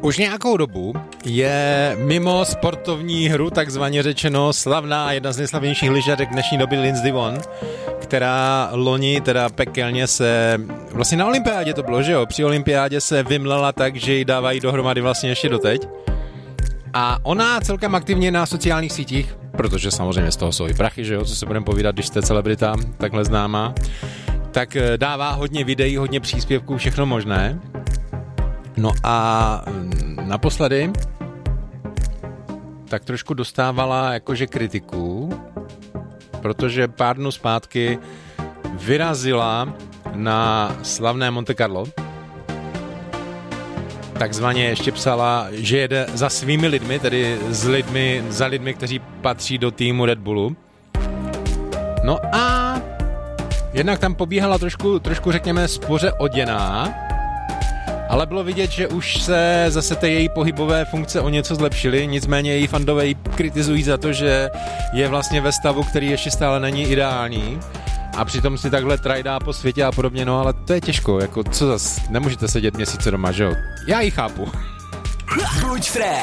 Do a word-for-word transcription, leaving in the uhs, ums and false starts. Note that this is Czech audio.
Už nějakou dobu je mimo sportovní hru takzvaně řečeno slavná a jedna z nejslavnějších lyžařek dnešní doby Lindsey Vonn, která loni teda pekelně se, vlastně na olympiádě to bylo, že jo, při olympiádě se vymlela tak, že ji dávají dohromady vlastně ještě doteď. A ona celkem aktivně na sociálních sítích, protože samozřejmě z toho jsou i prachy, že jo, co se budeme povídat, když jste celebrita takhle známá, tak dává hodně videí, hodně příspěvků, všechno možné. No a naposledy tak trošku dostávala jakože kritiku, protože pár dnů zpátky vyrazila na slavné Monte Carlo. Takzvaně ještě psala, že jede za svými lidmi, tedy s lidmi, za lidmi, kteří patří do týmu Red Bullu. No a jednak tam pobíhala trošku, trošku řekněme spoře oděná, ale bylo vidět, že už se zase ty její pohybové funkce o něco zlepšily, nicméně její fandové ji kritizují za to, že je vlastně ve stavu, který ještě stále není ideální a přitom si takhle trajdá po světě a podobně, no ale to je těžko, jako co zas, nemůžete sedět měsíce doma, že jo? Já ji chápu. Buď fresh.